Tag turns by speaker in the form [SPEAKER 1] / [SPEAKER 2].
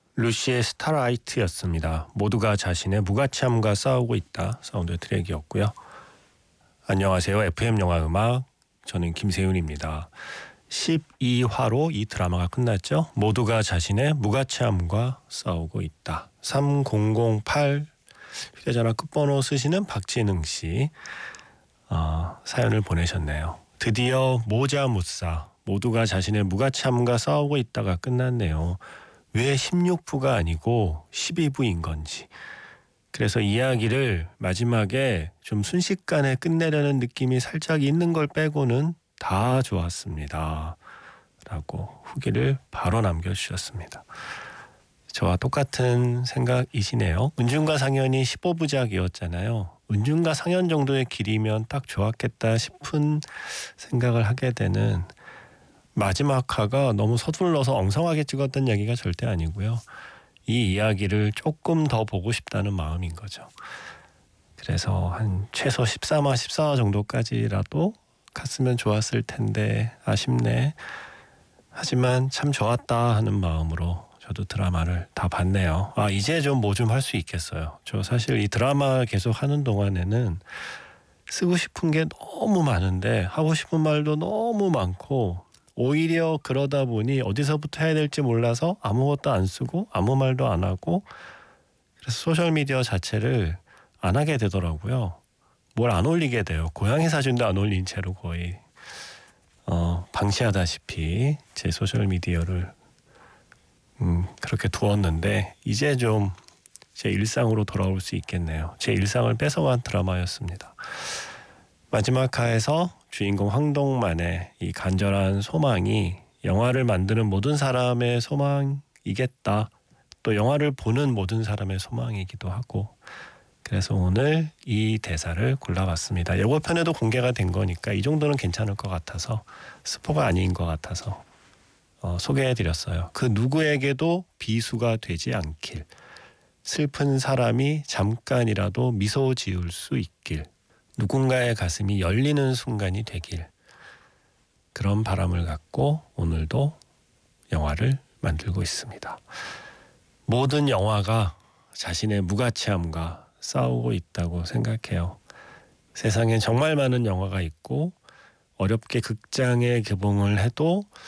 [SPEAKER 1] 루시의 스타라이트였습니다. 모두가 자신의 무가치함과 싸우고 있다. 사운드 트랙이었고요. 안녕하세요. FM 영화 음악 저는 김세윤입니다. 12화로 이 드라마가 끝났죠. 모두가 자신의 무가치함과 싸우고 있다. 3008 휴대전화 끝번호 쓰시는 박진흥 씨 사연을 보내셨네요. 드디어 모자무사 모두가 자신의 무가치함과 싸우고 있다가 끝났네요. 왜 16부가 아니고 12부인 건지. 그래서 이야기를 마지막에 좀 순식간에 끝내려는 느낌이 살짝 있는 걸 빼고는 다 좋았습니다. 라고 후기를 바로 남겨주셨습니다. 저와 똑같은 생각이시네요. 은준과 상현이 15부작이었잖아요. 은준과 상현 정도의 길이면 딱 좋았겠다 싶은 생각을 하게 되는 마지막 화가 너무 서둘러서 엉성하게 찍었던 얘기가 절대 아니고요. 이 이야기를 조금 더 보고 싶다는 마음인 거죠. 그래서 한 최소 13화, 14화 정도까지라도 갔으면 좋았을 텐데 아쉽네. 하지만 참 좋았다 하는 마음으로 저도 드라마를 다 봤네요. 이제 좀 뭐 좀 할 수 있겠어요. 저 사실 이 드라마 계속 하는 동안에는 쓰고 싶은 게 너무 많은데 하고 싶은 말도 너무 많고 오히려 그러다 보니 어디서부터 해야 될지 몰라서 아무것도 안 쓰고 아무 말도 안 하고 그래서 소셜미디어 자체를 안 하게 되더라고요. 뭘 안 올리게 돼요. 고양이 사진도 안 올린 채로 거의 방치하다시피 제 소셜미디어를 그렇게 두었는데 이제 좀 제 일상으로 돌아올 수 있겠네요. 제 일상을 뺏어간 드라마였습니다. 마지막 화에서 주인공 황동만의 이 간절한 소망이 영화를 만드는 모든 사람의 소망이겠다. 또 영화를 보는 모든 사람의 소망이기도 하고 그래서 오늘 이 대사를 골라봤습니다. 예고편에도 공개가 된 거니까 이 정도는 괜찮을 것 같아서 스포가 아닌 것 같아서 소개해드렸어요. 그 누구에게도 비수가 되지 않길. 슬픈 사람이 잠깐이라도 미소 지을 수 있길. 누군가의 가슴이 열리는 순간이 되길. 그런 바람을 갖고 오늘도 영화를 만들고 있습니다. 모든 영화가 자신의 무가치함과 싸우고 있다고 생각해요. 세상엔 정말 많은 영화가 있고 어렵게 극장에 개봉을 해도